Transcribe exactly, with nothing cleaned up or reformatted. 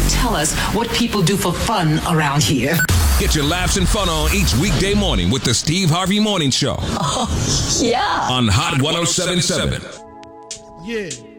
tell us what people do for fun around here. Get your laughs and fun on each weekday morning with the Steve Harvey Morning Show. Oh, yeah. On Hot one oh seven point seven. Yeah.